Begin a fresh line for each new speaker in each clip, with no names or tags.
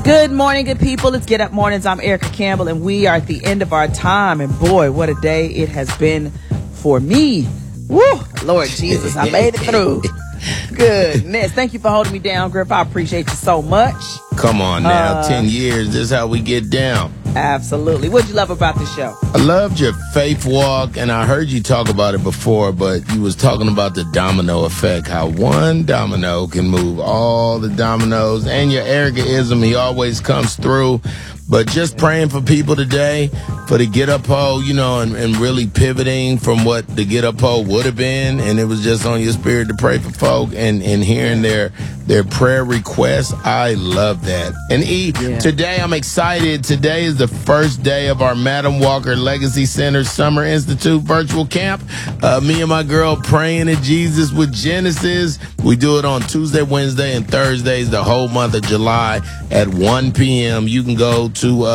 Good morning, good people. It's Get Up Mornings. I'm Erica Campbell, and we are at the end of our time. And boy, what a day it has been for me. Woo! Lord Jesus, I made it through. Goodness. Thank you for holding me down, Griff. I appreciate you so much.
Come on now, 10 years. This is how we get down.
Absolutely. What'd you love about the show?
I loved your faith walk, and I heard you talk about it before, but you was talking about the domino effect, how one domino can move all the dominoes, and your Erica-ism, he always comes through. But just praying for people today, for the Get Up Poll, and really pivoting from what the Get Up Poll would have been, and it was just on your spirit to pray for folk and hearing their prayer requests. I love that. And today I'm excited. Today is the first day of our Madam Walker Legacy Center Summer Institute virtual camp. Me and my girl praying to Jesus with Genesis. We do it on Tuesday, Wednesday, and Thursdays the whole month of July at 1 p.m. You can go to you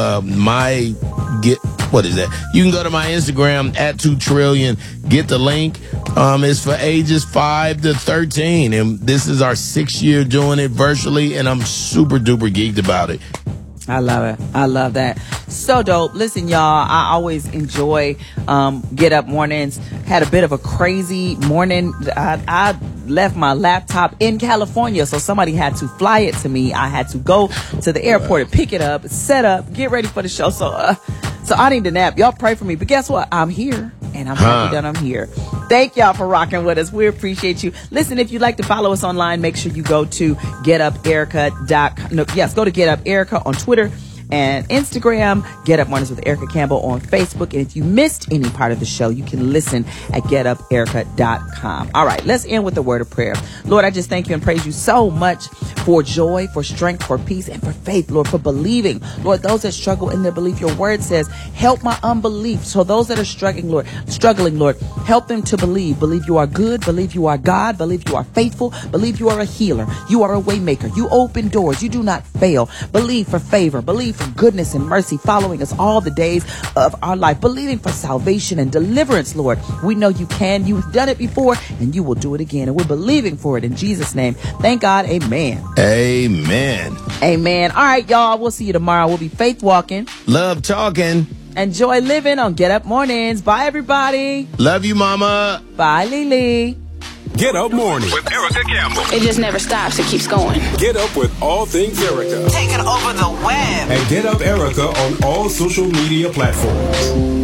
can go to my Instagram at 2trillion, get the link. It's for ages 5 to 13, and this is our 6th year doing it virtually, and I'm super duper geeked about it.
I love it. I love that. So dope. Listen, y'all, I always enjoy Get Up Mornings. Had a bit of a crazy morning. I left my laptop in California, so somebody had to fly it to me. I had to go to the airport and pick it up, set up, get ready for the show. So I need a nap. Y'all pray for me. But guess what? I'm here, and I'm happy that I'm here. Thank y'all for rocking with us. We appreciate you. Listen, if you'd like to follow us online, make sure you go to getuperica.com. No, yes, go to Get Up Erica on Twitter and Instagram, Get Up Mornings with Erica Campbell on Facebook. And if you missed any part of the show, you can listen at getuperica.com. All right, let's end with a word of prayer. Lord, I just thank you and praise you so much for joy, for strength, for peace, and for faith, Lord, for believing. Lord, those that struggle in their belief, your word says, help my unbelief. So those that are struggling, Lord, help them to believe. Believe you are good. Believe you are God. Believe you are faithful. Believe you are a healer. You are a way maker. You open doors. You do not fail. Believe for favor. Believe for goodness and mercy following us all the days of our life. Believing for salvation and deliverance, Lord. We know you can. You've done it before, and you will do it again. And we're believing for it in Jesus' name. Thank God. Amen.
Amen.
Amen. All right, y'all. We'll see you tomorrow. We'll be faith walking,
love talking,
enjoy living on Get Up Mornings. Bye, everybody.
Love you, mama.
Bye, Lily.
Get Up Morning
with Erica Campbell.
It just never stops. It keeps going.
Get up with all things Erica.
Taking over the web.
And Get Up Erica on all social media platforms.